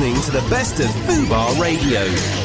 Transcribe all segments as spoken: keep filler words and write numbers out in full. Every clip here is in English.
listening to the best of Fubar Radio.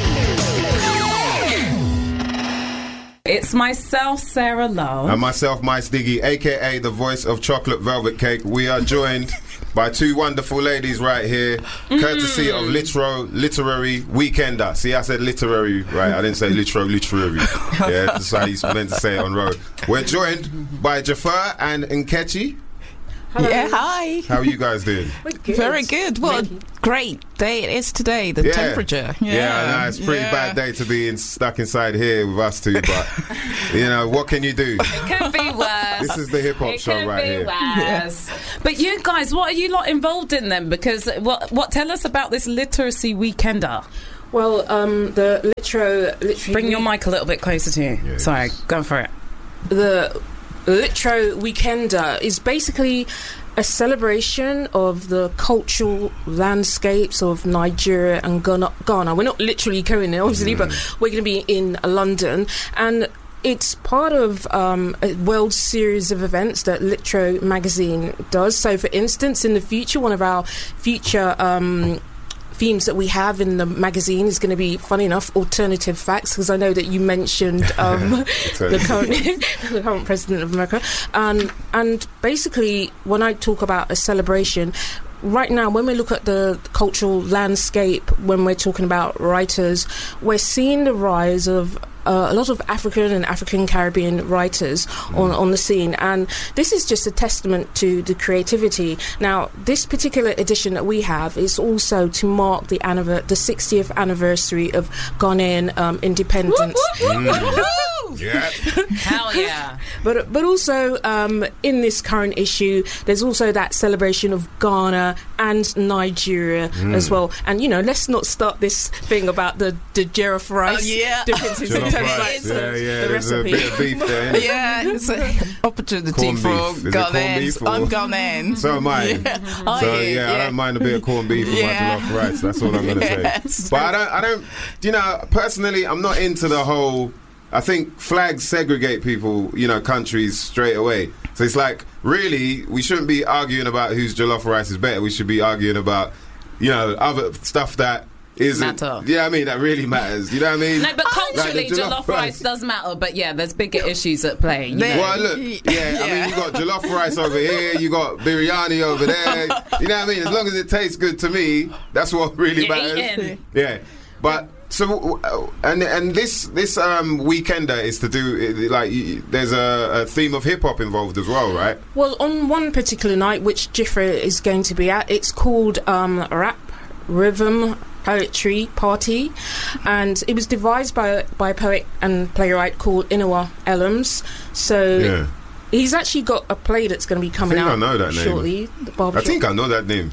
It's myself, Sarah Love. And myself, Mice Diggy, a k a the voice of Chocolate Velvet Cake. We are joined by two wonderful ladies right here, courtesy mm. of Litero, Literary Weekender. See, I said literary, right? I didn't say litero, literary. Yeah, that's how you meant to say it on road. We're joined by Jafar and Nkechi. Hello. Yeah, hi. How are you guys doing? We're good. Very good. What a great day it is today, the yeah. temperature. Yeah, yeah I know, it's a pretty yeah. bad day to be in, stuck inside here with us two, but, you know, what can you do? It could be worse. This is the hip-hop show right here. Yes. But you guys, what are you lot involved in then? Because, what, what tell us about this Literacy Weekender. Well, um, the Litero... Literary Bring your mic a little bit closer to you. Yes. Sorry, go for it. The... Litero Weekender is basically a celebration of the cultural landscapes of Nigeria and Ghana. Ghana. We're not literally going there, obviously, mm. but we're going to be in London. And it's part of um, a world series of events that Litero magazine does. So, for instance, in the future, one of our future... Um, themes that we have in the magazine is going to be, funny enough, alternative facts, because I know that you mentioned um, the current the current president of America, um, and basically when I talk about a celebration right now, when we look at the cultural landscape, when we're talking about writers, we're seeing the rise of Uh, a lot of African and African Caribbean writers mm. on, on the scene, and this is just a testament to the creativity. Now, this particular edition that we have is also to mark the anniver- the sixtieth anniversary of Ghanaian um, independence. Mm. Yeah. Hell yeah. But but also um, in this current issue, there's also that celebration of Ghana and Nigeria mm. as well. And, you know, let's not start this thing about the, the jollof rice oh, yeah. differences in terms of like yeah, the, yeah, the there's recipe. a bit of beef there. Yeah, it's an opportunity corned for Ghanaians. I'm Ghanaian. So am I. Yeah. Oh, so yeah, yeah, I yeah. don't mind a bit of corned beef with yeah. my jollof rice. That's all I'm going to yes. say. But I don't, I don't, you know, personally, I'm not into the whole... I think flags segregate people, you know, countries straight away. So it's like, really, we shouldn't be arguing about whose jollof rice is better. We should be arguing about, you know, other stuff that isn't... Matter. Yeah, I mean, that really matters. You know what I mean? No, but culturally, like jollof, jollof rice, rice does matter. But yeah, there's bigger issues at play. You know? Well, look, yeah, yeah, I mean, you got jollof rice over here, you got biryani over there. You know what I mean? As long as it tastes good to me, that's what really You're matters. eating. Yeah, but... So and and this this um, weekender is to do like there's a, a theme of hip hop involved as well, right? Well, on one particular night, which Jifra is going to be at, it's called um, Rap Rhythm Poetry Party, and it was devised by by a poet and playwright called Inua Elams. So. Yeah. He's actually got a play that's going to be coming I think out I know that shortly. Name. The Barbershop. I think I know that name.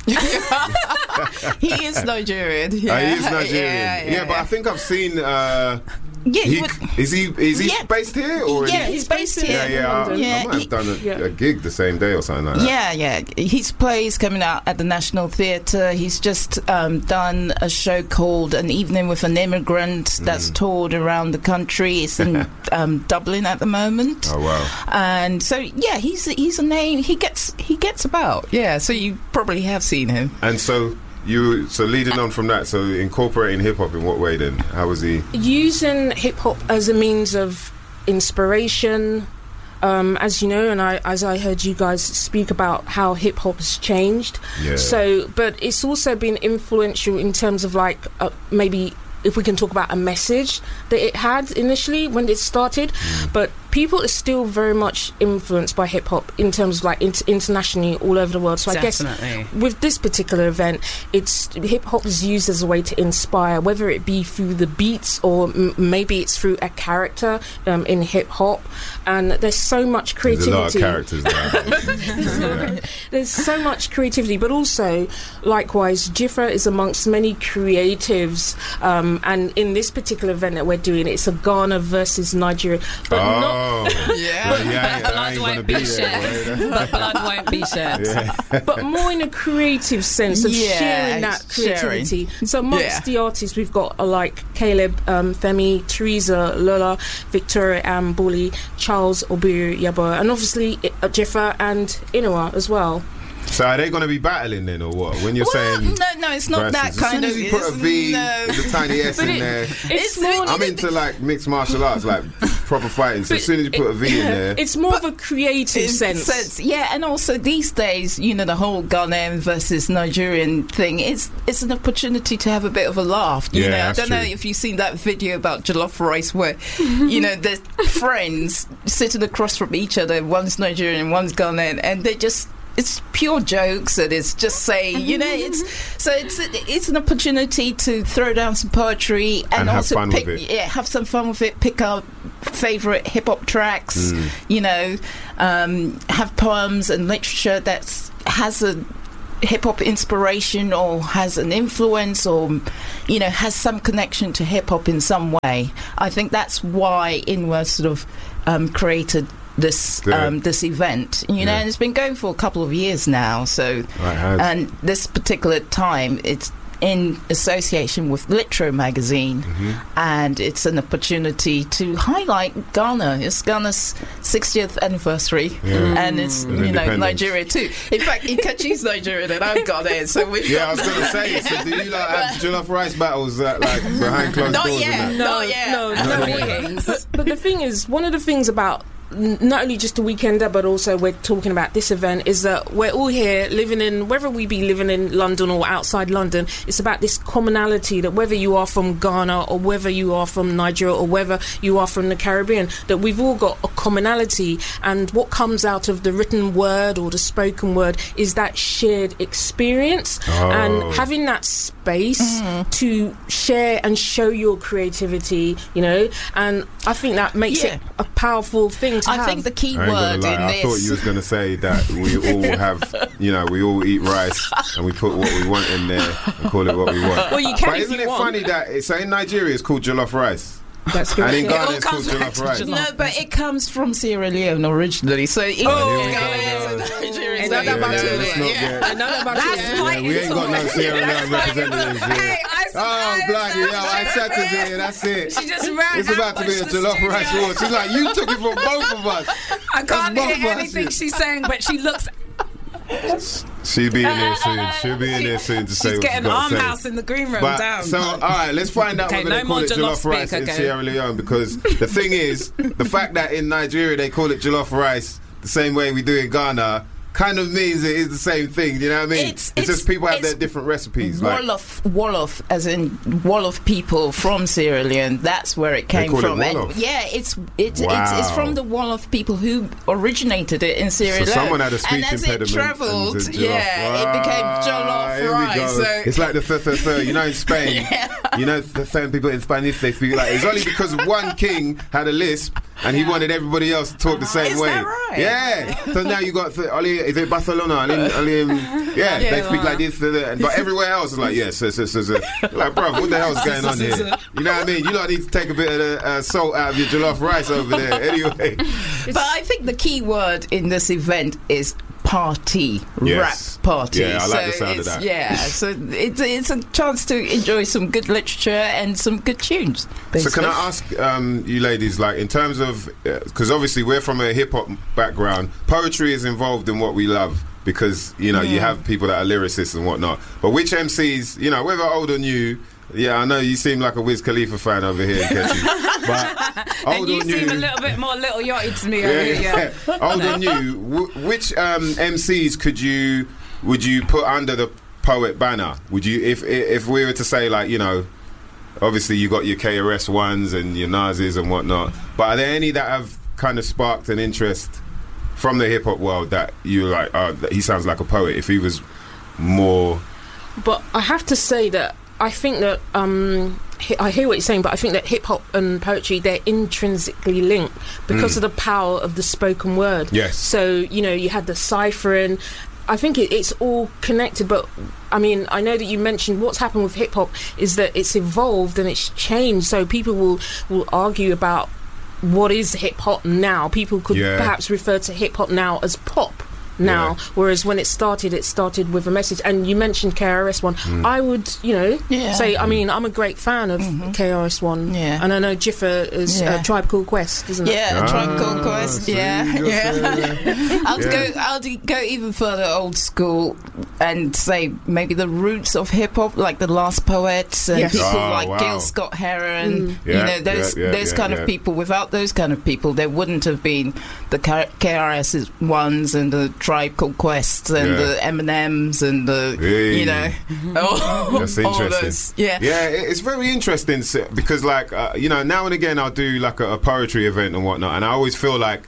He is Nigerian. Yeah, uh, he is Nigerian. Yeah, yeah, yeah, but I think I've seen. Uh, Yeah, he, but, is he is he yeah, based here or yeah, he, he's based here. Yeah, yeah. I, yeah I might have he, done a, yeah. a gig the same day or something like that. Yeah, yeah. His play's coming out at the National Theatre. He's just um, done a show called An Evening with an Immigrant that's mm. toured around the country. It's in um, Dublin at the moment. Oh wow! And so yeah, he's he's a name. He gets he gets about. Yeah, so you probably have seen him. And so. You so leading on from that, so incorporating hip hop in what way then? How was he using hip hop as a means of inspiration? Um, as you know, and I, as I heard you guys speak about how hip hop has changed. Yeah. So, but it's also been influential in terms of like uh, maybe if we can talk about a message that it had initially when it started, mm. but. People are still very much influenced by hip-hop in terms of like in- internationally all over the world. So Definitely. I guess with this particular event, it's hip-hop is used as a way to inspire, whether it be through the beats or m- maybe it's through a character um, in hip-hop. And there's so much creativity. There's a lot of characters there. There's so much creativity, but also, likewise, Jifra is amongst many creatives. Um, and in this particular event that we're doing, it's a Ghana versus Nigeria. But oh. not yeah, well, yeah, but blood won't be shared. But blood won't be shared. Yeah. But more in a creative sense of yeah, sharing that creativity. Sharing. So amongst yeah. the artists, we've got uh, like Caleb, um, Femi, Teresa, Lola, Victoria Ambuli, Charles Obiru Yabo, and obviously uh, Jifra and Inua as well. So are they going to be battling then, or what? When you're well, saying no, no, it's not versus, that kind as of. soon as you put a V no. with a tiny S in it- there. It's, It's more. really- I'm into like mixed martial arts, like proper fighting. So as soon as you put a V in there, It's more of a creative in sense. sense, yeah, and also these days, you know, the whole Ghanaian versus Nigerian thing, it's it's an opportunity to have a bit of a laugh. You Yeah, know, I that's don't know true. if you've seen that video about jollof rice where, you know, the friends sitting across from each other, one's Nigerian and one's Ghanaian, and they just. It's pure jokes, and it's just saying, you know, it's so it's it's an opportunity to throw down some poetry and, And have also fun pick, with it. yeah, have some fun with it. Pick up favorite hip hop tracks, Mm. you know, um, have poems and literature that has a hip hop inspiration or has an influence or, you know, has some connection to hip hop in some way. I think that's why Inwa sort of um, created this The- um, this event, you know, Yeah. and it's been going for a couple of years now. So, Right, has. and this particular time, it's in association with Litro magazine, Mm-hmm. and it's an opportunity to highlight Ghana. It's Ghana's sixtieth anniversary, Yeah. and it's And you know independence. Nigeria too. In fact, Ikechi's Nigerian and I'm Ghanaian, so we yeah, I was going to say. So do you like have jollof rice battles uh, like behind closed Not doors? yet. And that? No, Not yet. no, No, no. no. But, but the thing is, one of the things about n- not only just the weekender, but also we're talking about this event is that we're all here living in, whether we be living in London or outside London, it's about this commonality that whether you are from Ghana or whether you are from Nigeria or whether you are from the Caribbean, that we've all got a commonality, and what comes out of the written word or the spoken word is that shared experience. Oh. And having that space to share and show your creativity, you know, and I think that makes Yeah. it a powerful thing to I have. think the key I ain't word gonna lie, in I this. thought you was going to say that we all have, you know, we all eat rice and we put what we want in there and call it what we want. Well, you can But if isn't you it want. funny that it's, so in Nigeria it's called jollof rice, That's and in good. Ghana all it's called comes back jollof to rice. jollof. No, but it comes from Sierra Leone originally. So even Oh, here we Ghanaians go, and no. Nigerians Ain't don't nothing even about know it. let's that. not Yeah. get- I know about That's it. my Yeah, we ain't got no Sierra Leone representatives here. Hey, I Oh, I- bloody hell, I sat us here, that's it. She just ran It's about to be a out the jollof studio. rice war. She's like, you took it from both of us. I can't both hear of us, anything yeah. she's saying, but she looks. She'll be in here soon. She'll be in here soon to say She's what she's getting got arm to say. house in the green room But, down. so, all right, let's find out Okay, whether no they call more it jollof jollof rice speak, in okay. Sierra Leone, because the thing is, the fact that in Nigeria they call it jollof rice the same way we do in Ghana kind of means it is the same thing. You know what I mean? It's- It's, it's- just people have it's their different recipes. Like, Wolof, Wolof, as in Wolof people from Sierra Leone. That's where it came call it from. And Wolof? yeah, it's it's, it's Wow. it's from the Wolof people who originated it in Sierra So Leone. someone had a speech and as impediment. it travelled, and said jollof. yeah, it became Ah, jollof here we rice. go. So It's like the th- th- th- you know in Spain, you know the certain people in Spanish they speak like it's only because one king had a lisp and he wanted everybody else to talk the same Is way. that right? Yeah. So now you got th- only is it Barcelona? Only, only, um, yeah, Yeah, they speak wow. like this, th- th- but everywhere else is like yes, yes, yes, yes, yes. Like, bro, what the hell's going on here? You know what I mean? You lot need to take a bit of the uh, salt out of your jollof rice over there. Anyway, but I think the key word in this event is party, Yes. rap party. Yeah, I like so the sound of it's, that. Yeah, so it's it's a chance to enjoy some good literature and some good tunes. So basically. can I ask um, you ladies, like in terms of, because obviously we're from a hip hop background, poetry is involved in what we love because you know you have people that are lyricists and whatnot. But which M Cs, you know, whether old or new, yeah, I know you seem like a Wiz Khalifa fan over here, Kechi, but and old you or seem new. a little bit more Little Yachty to me yeah, over here. yeah. Old or new, w- which um, M Cs could you would you put under the poet banner? Would you, if if we were to say like you know. Obviously, you got your K R S ones and your Nazis and whatnot. But are there any that have kind of sparked an interest from the hip hop world that you're like, oh, that he sounds like a poet? If he was more, But I have to say that I think that um, hi- I hear what you're saying, but I think that hip hop and poetry, they're intrinsically linked because of the power of the spoken word. Yes. So you know, you had the ciphering. I think it, it's all connected, but I mean, I know that you mentioned what's happened with hip hop is that it's evolved and it's changed. So people will will argue about what is hip hop now. People could Yeah. perhaps refer to hip hop now as pop. now, Yeah. whereas when it started, it started with a message. And you mentioned K R S One. Mm. I would, you know, Yeah. say, I mean, I'm a great fan of K R S One. Yeah. And I know Jiffa is Yeah. uh, Tribe Called Quest, isn't it? Yeah, Ah, Tribe Called Quest. see, Yeah, you're yeah. saying- I'll Yeah. go. I'll d- go even further old school and say maybe the roots of hip hop, like the Last Poets and Yes. people Oh, like wow. Gil Scott Heron. Mm. You Yeah, know those yeah, yeah, those yeah, kind yeah. of people. Without those kind of people, there wouldn't have been the K- KRS ones and the Tribe Called Quests and Yeah. the Eminems and the Hey. you know all, That's all interesting. those. Yeah. Yeah, it- it's very interesting s- because, like, uh, you know, now and again I'll do like a, a poetry event and whatnot, and I always feel like,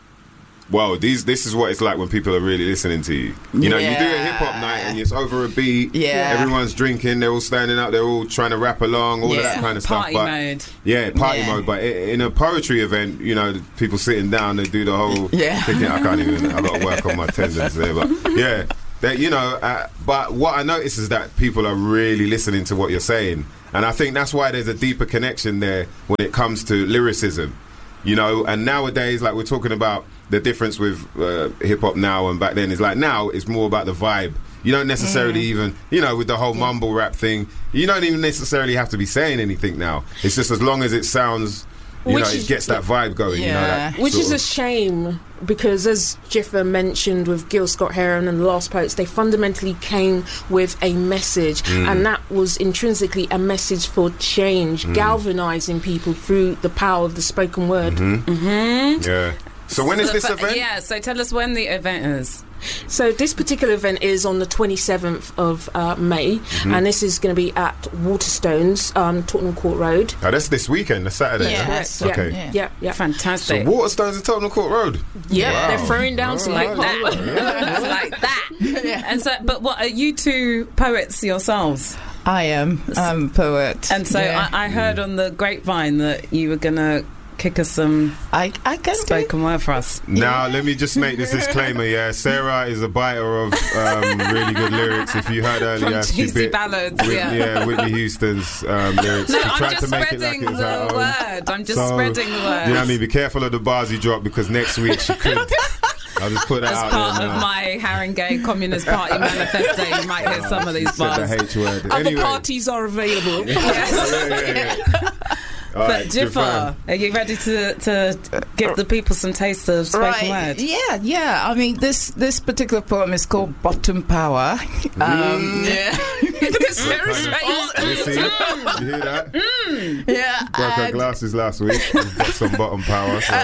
well, these this is what it's like when people are really listening to you. You know, you do a Yeah. hip hop night and it's over a beat. Yeah. Everyone's drinking, they're all standing up, they're all trying to rap along, all of that Yeah. kind of Party stuff. But mode. yeah, party Yeah. mode. But i- in a poetry event, you know, the people sitting down, they do the whole. Yeah. Thinking, I can't even. I got to work on my tendons there, but yeah. That, you know, uh, but what I notice is that people are really listening to what you're saying, and I think that's why there's a deeper connection there when it comes to lyricism, you know. And nowadays, like we're talking about the difference with uh, hip hop now and back then, is like now it's more about the vibe. You don't necessarily even, you know, with the whole mumble rap thing, you don't even necessarily have to be saying anything now. It's just as long as it sounds, you Which know, is- it gets that vibe going. You know, Yeah. that Which sort is a of- shame because, as Jiffa mentioned with Gil Scott Heron and the Last Poets, they fundamentally came with a message, Mm. and that was intrinsically a message for change, Mm. galvanizing people through the power of the spoken word. Mm-hmm. yeah. So when is So, this but- event? Yeah, so tell us when the event is. So this particular event is on the twenty-seventh of uh, May, Mm-hmm. and this is going to be at Waterstones, um, Tottenham Court Road. Oh, that's this weekend, the Saturday. Yeah. yeah? Yes. Okay. Yeah, Yeah. yeah, yeah. So Fantastic. Waterstones and Tottenham Court Road. Yeah, Wow. they're throwing down some like Right. that. It's like that. And so, but what are you two poets yourselves? I am. I'm a poet. And so Yeah. I, I heard on the grapevine that you were gonna kick us some I, I can do. spoken word for us. Now, let me just make this disclaimer. Yeah, Sarah is a biter of um, really good lyrics. If you heard earlier, From she Juicy bit Ballads, Whit- yeah. yeah, Whitney Houston's um, lyrics. No, She I'm tried just to make it like spreading it was the her own. word. I'm just So, spreading the word. You know what I mean? Be careful of the bars you drop because next week she could. I'll just put that As out part there of now. my Haringey Communist Party manifesto, you might hear some of these Said the bars. H word. Other Anyway. parties are available. Yes. Yeah, yeah, yeah. All But right, good Jiffa, fun. are you ready to, to give the people some taste of spoken word? Yeah, yeah. I mean, this this particular poem is called Bottom Power. Mm. Um, yeah. It's very You strange. see? You hear that? Yeah. Broke her and- glasses last week. We've got some bottom power. So.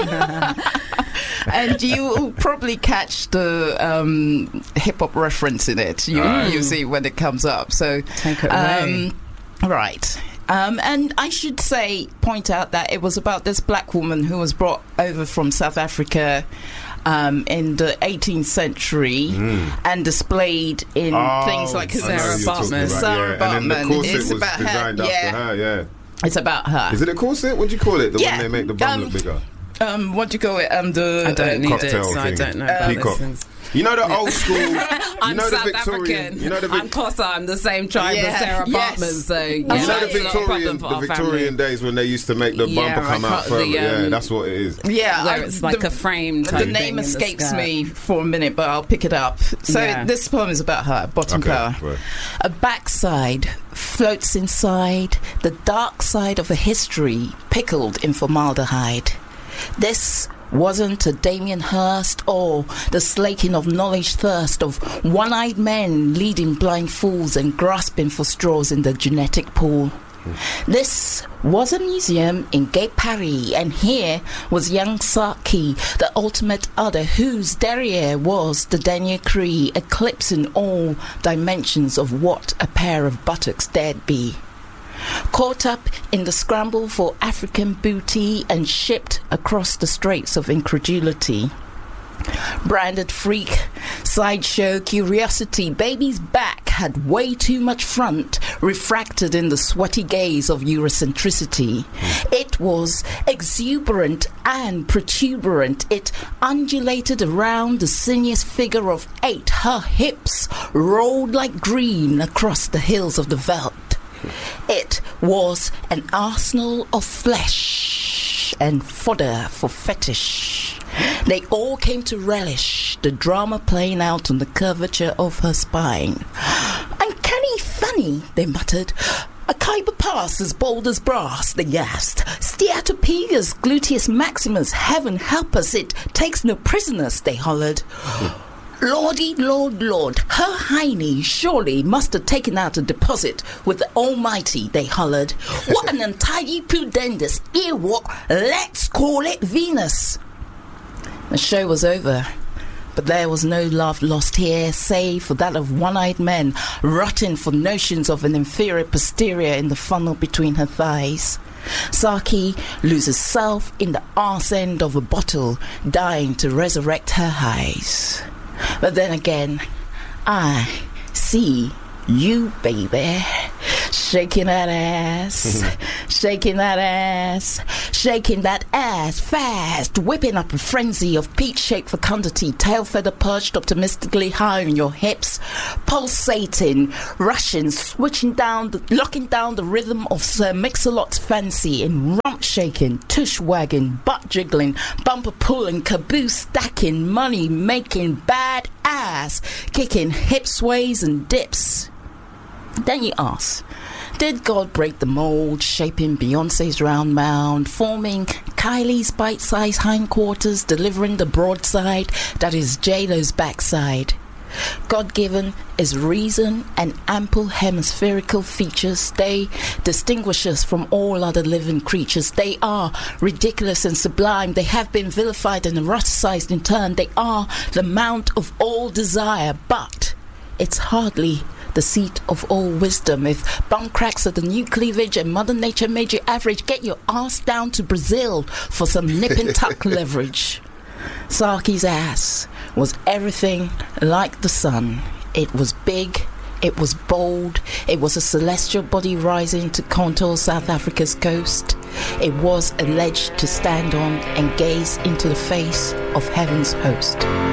and you will probably catch the um, hip hop reference in it. You Ah. you see when it comes up. So Take it away. um, right. Um, and I should say, point out that it was about this black woman who was brought over from South Africa um, in the eighteenth century and displayed in Oh, things like I know Sarah who you're talking Bartman. about, Sarah yeah. And then the Bartman. corset It's was about her, designed yeah. after her, yeah. It's about her. Is it a corset? What do you call it? The Yeah. one they make the bum Um, look bigger. Um, what do you call it? Um, the I don't need it, cocktail so I thing. don't know Uh, about Peacock. these things. You know the old school. You I'm know the South Victorian. African. You know the I'm Vic- Xhosa. I'm the same tribe Yeah, as Sarah yes. Bartman. So yeah, you know the that's not a Victorian, problem for the our Victorian family. days when they used to make the Yeah, bumper come I out cut further. the, yeah, um, that's what it is. Yeah, Where I- it's like the, a frame The type thing name in the escapes skirt. me for a minute, but I'll pick it up. So Yeah. this poem is about her, Bottom Okay, Power. right. A backside floats inside the dark side of a history pickled in formaldehyde. This wasn't a Damien Hirst or the slaking of knowledge thirst of one-eyed men leading blind fools and grasping for straws in the genetic pool. This was a museum in Gay Paris, and here was young Saki, the ultimate other, whose derriere was the denier Cree, eclipsing all dimensions of what a pair of buttocks dared be. Caught up in the scramble for African booty and shipped across the straits of incredulity. Branded freak, sideshow curiosity, baby's back had way too much front, refracted in the sweaty gaze of Eurocentricity. It was exuberant and protuberant. It undulated around the sinuous figure of eight. Her hips rolled like green across the hills of the veldt. It was an arsenal of flesh and fodder for fetish. They all came to relish watched the drama playing out on the curvature of her spine. Uncanny funny, they muttered. A Khyber pass as bold as brass, they gasped. Steatopegus gluteus maximus, heaven help us, it takes no prisoners, they hollered. Lordy, Lord, Lord, Her Hiney surely must have taken out a deposit with the Almighty, they hollered. What an untidy pudendous earwalk, let's call it Venus. The show was over, but there was no love lost here, save for that of one-eyed men rotting for notions of an inferior posterior in the funnel between her thighs. Saki loses self in the arse end of a bottle, dying to resurrect her highs. But then again, I see you, baby, shaking that ass, shaking that ass, shaking that ass fast, whipping up a frenzy of peach-shaped fecundity, tail feather perched optimistically high on your hips, pulsating, rushing, switching down, the, locking down the rhythm of Sir Mix-a-Lot's fancy in rump shaking, tush wagging, butt jiggling, bumper pulling, caboose stacking, money making, bad ass kicking, hip sways and dips. Then you ask, did God break the mold, shaping Beyonce's round mound, forming Kylie's bite-sized hindquarters, delivering the broadside that is J-Lo's backside? God-given is reason and ample hemispherical features. They distinguish us from all other living creatures. They are ridiculous and sublime. They have been vilified and eroticized in turn. They are the mount of all desire, but it's hardly the seat of all wisdom. If bum cracks are the new cleavage and Mother Nature made you average, get your ass down to Brazil for some nip and tuck leverage. Saki's ass was everything like the sun. It was big, it was bold, it was a celestial body rising to contour South Africa's coast. It was a ledge to stand on and gaze into the face of heaven's host.